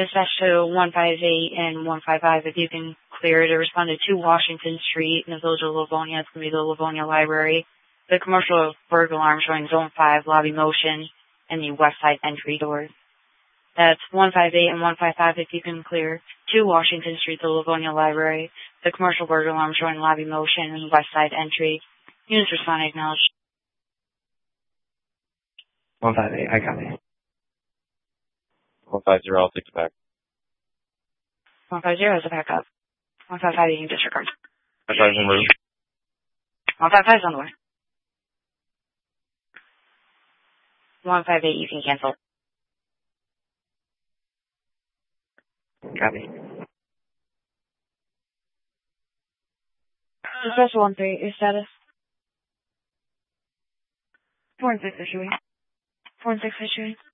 Dispatch to 158 and 155 if you can clear to respond to 2 Washington Street in the village of Livonia. It's going to be the Livonia Library. The commercial burglar alarm showing zone 5, lobby motion, and the west side entry door. That's 158 and 155 if you can clear 2 Washington Street, the Livonia Library. The commercial burglar alarm showing lobby motion and west side entry. Units respond acknowledged. 158, I got it. 150, I'll take it back. 150 is a backup. 155 you can disregard. 155 en route. 155 is on the way. 158 you can cancel. Copy. Special 13, your status? 4 and 6 issuing. 4 and 6 issuing.